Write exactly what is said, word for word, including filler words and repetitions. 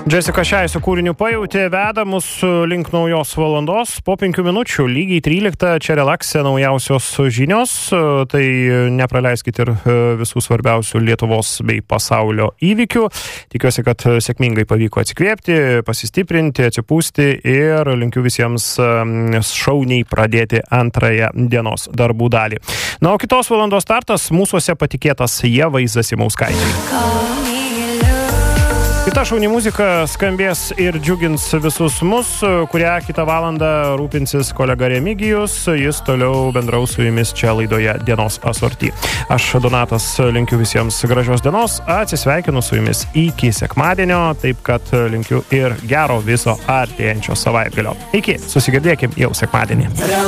Jessica Shy su kūriniu Pajautė veda mus link naujos valandos. Po penkių minučių lygiai tryliktą čia Relaxe naujausios žinios. Tai nepraleiskite ir visų svarbiausių Lietuvos bei pasaulio įvykių. Tikiuosi, kad sėkmingai pavyko atsikvėpti, pasistiprinti, atsipūsti ir linkiu visiems šauniai pradėti antrąją dienos darbų dalį. Na, o kitos valandos startas mūsuose patikėtas Ievai Zasimauskaitei. Kita šauni muzika skambės ir džiugins visus mus, kurią kitą valandą rūpinsis kolega Remigijus. Jis toliau bendraus su jumis čia laidoje Dienos asorti. Aš, Donatas, linkiu visiems gražios dienos, atsisveikinu su jumis iki sekmadienio, taip kad linkiu ir gero viso artėjančio savaitgalio. Iki, susigirdėkim jau sekmadienį.